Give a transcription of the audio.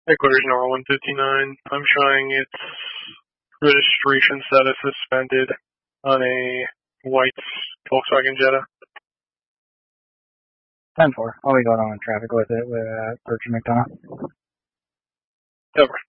Headquarters Nora 159. I'm showing its registration status suspended on a white Volkswagen Jetta. 10-4. I'll be going on traffic with it with Bertram McDonough. Over.